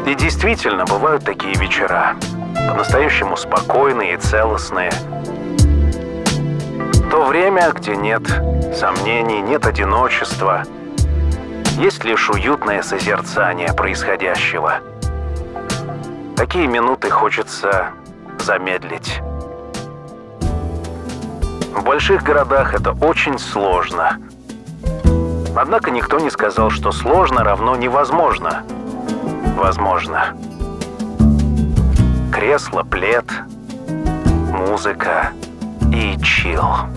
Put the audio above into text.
И действительно, бывают такие вечера, по-настоящему спокойные и целостные. То время, где нет сомнений, нет одиночества, есть лишь уютное созерцание происходящего. Такие минуты хочется замедлить. В больших городах это очень сложно. Однако никто не сказал, что сложно равно невозможно. Возможно. Кресло, плед, музыка и чилл.